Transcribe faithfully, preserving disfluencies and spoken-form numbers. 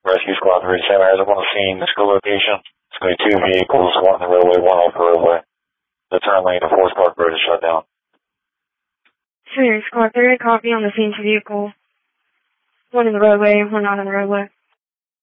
Rescue Squad three seven, as I'm on the scene, the school location. It's going to be two vehicles, one on the roadway, one off the roadway. The turn lane to Forest Park Road is shut down. Sure, Squad three, copy on the scene vehicle. One in the roadway, one not in the roadway.